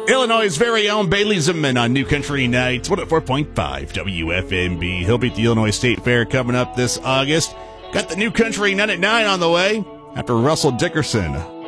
Illinois' very own Bailey Zimmerman on New Country Nights, 104.5 WFMB. He'll be at the Illinois State Fair coming up this August. Got the New Country Night at 9 on the way after Russell Dickerson